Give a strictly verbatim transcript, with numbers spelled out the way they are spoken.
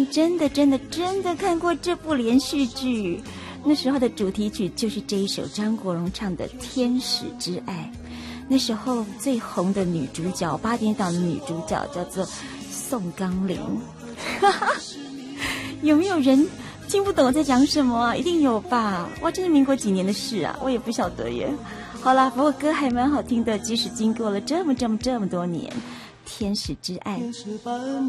经真的真的真的看过这部连续剧，那时候的主题曲就是这一首张国荣唱的《天使之爱》。那时候最红的女主角，八点档的女主角叫做宋钢玲。有没有人听不懂我在讲什么啊？一定有吧？哇，这是民国几年的事啊，我也不晓得耶。好啦，不过歌还蛮好听的，即使经过了这么这么这么多年。天使之爱。 天使般